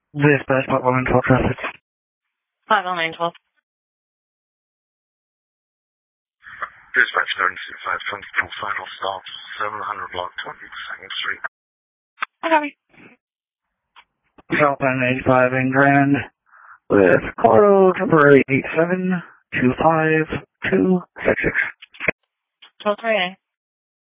Dispatch 5112 traffic. 5112. Dispatch 32522 final stop 700 block 22nd Street. I copy. Southbound 85 in Grand with Carlo number 8725266. 1238.